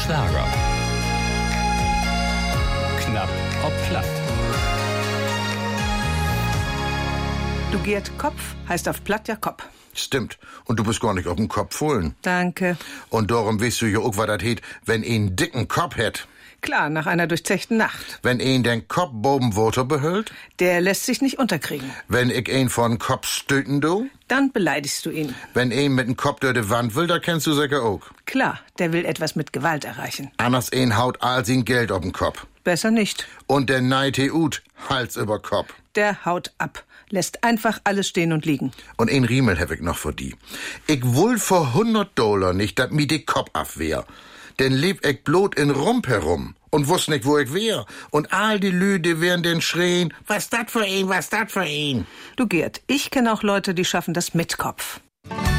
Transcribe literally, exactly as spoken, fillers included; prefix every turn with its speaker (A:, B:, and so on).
A: Schlager. Knapp ob platt.
B: Du Gerd, Kopf heißt auf platt ja Kopf.
C: Stimmt. Und du bist gar nicht auf dem Kopf vollen.
B: Danke.
C: Und darum weißt du ja auch, was das heet, wenn een dicken Kopf hätt.
B: Klar, nach einer durchzechten Nacht.
C: Wenn een den Kopf boben Water behüllt.
B: Der lässt sich nicht unterkriegen.
C: Wenn ich een von Kopf stöten do.
B: Dann beleidigst du ihn.
C: Wenn een mit dem Kopf durch die Wand will, da kennst du sicher auch.
B: Klar, der will etwas mit Gewalt erreichen.
C: Anders een haut all sein Geld auf den Kopf.
B: Besser nicht.
C: Und der neite ut, Hals über Kopf.
B: Der haut ab. Lässt einfach alles stehen und liegen.
C: Und ein Riemel hab ich noch für die. Ich will für hundert Dollar nicht, dat mi de Kopf abwehr. Denn leb ich blot in Rump herum und wusst nicht, wo ich wär. Und all die Lüde werden den schreien, was dat für ein, was dat für ein.
B: Du Gerd, ich kenne auch Leute, die schaffen das mit Kopf.